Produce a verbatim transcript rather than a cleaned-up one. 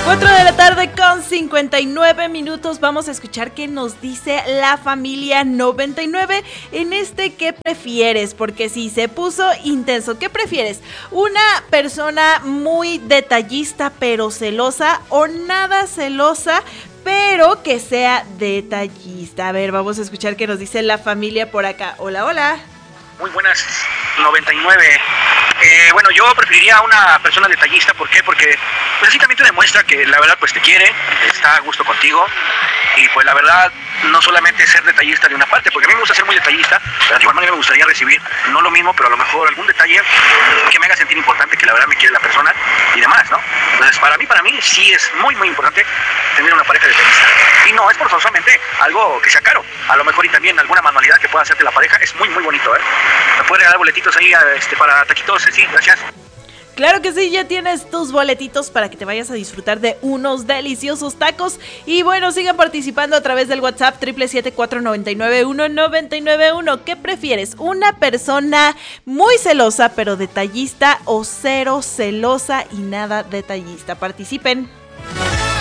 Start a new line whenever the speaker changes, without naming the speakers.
cuatro de la tarde con cincuenta y nueve minutos. Vamos a escuchar qué nos dice la familia noventa y nueve en este ¿qué prefieres? Porque sí, se puso intenso. ¿Qué prefieres? ¿Una persona muy detallista pero celosa o nada celosa pero que sea detallista? A ver, vamos a escuchar qué nos dice la familia por acá. Hola, hola.
Muy buenas, noventa y nueve. Eh, bueno, yo preferiría a una persona detallista. ¿Por qué? Porque pues así también te demuestra que la verdad pues te quiere, está a gusto contigo. Y pues la verdad, no solamente ser detallista de una parte, porque a mí me gusta ser muy detallista, pero de igual manera me gustaría recibir, no lo mismo, pero a lo mejor algún detalle que me haga sentir importante, que la verdad me quiere la persona y demás, ¿no? Entonces, para mí, para mí sí es muy, muy importante tener una pareja detallista. Y no es forzosamente algo que sea caro. A lo mejor y también alguna manualidad que pueda hacerte la pareja es muy, muy bonito, ¿eh? Me puede regalar boletitos ahí este, para taquitos, sí, gracias.
Claro que sí, ya tienes tus boletitos para que te vayas a disfrutar de unos deliciosos tacos. Y bueno, sigan participando a través del WhatsApp siete siete cuatro nueve nueve uno nueve nueve uno. ¿Qué prefieres? ¿Una persona muy celosa pero detallista o cero celosa y nada detallista? Participen.